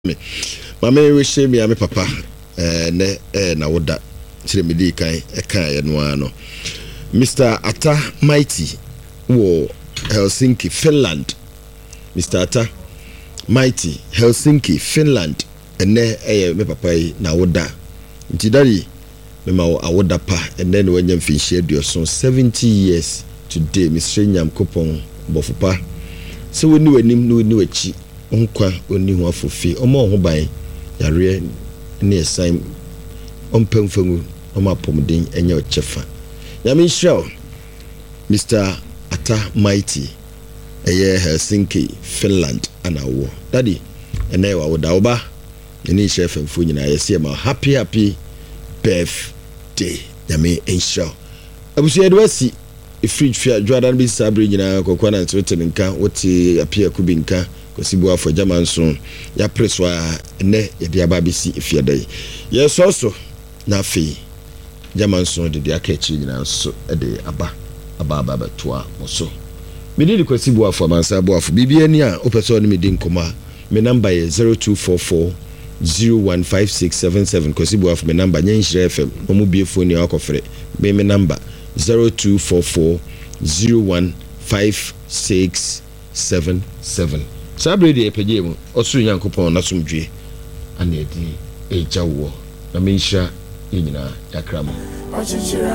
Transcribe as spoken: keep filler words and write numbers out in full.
me mama we she me ame papa eh ne eh na woda kire me di kan e kan ye no ano Mister Ata Mighty wo Helsinki, Finland. Mister Ata Mighty, Helsinki, Finland. Ene eh me papa yi na woda nti dari me ma awoda pa ene no wanyam finhye aduoso seventy years today Mister Nyam Kopon bofupa se woni wanim no woni wachi onkwa oni ho afofi omo ho ban yare ne esan ompemfangu omo apomden enya ochefa yami show Mister Ata Mighty eye Helsinki, Finland anawo daddy ene wa woda oba eni chef mfu nyina yesi ma happy happy birthday yami ensure abusu edwasi fridge fia Jordan bi sabre nyina kokwa na twitter nka woti apia kubi nka kosibu afọ jaman so ya preswa ne yede ababisi efiadai ye so so na afi jaman so de aka chi nyina so de aba aba aba betoa moso medidi kosibu afọ mansa bo afọ bibia ni a opeso ni medi nkoma me number ye zero two four four zero one five six seven seven kosibu afọ me number nyenhire fm omu bie phone ya akofre me me number zero two four four zero one five six seven seven. Sabre de epeje mu osu Nyankopon na somdwe ana edi ejawo na mensha nyina yakram.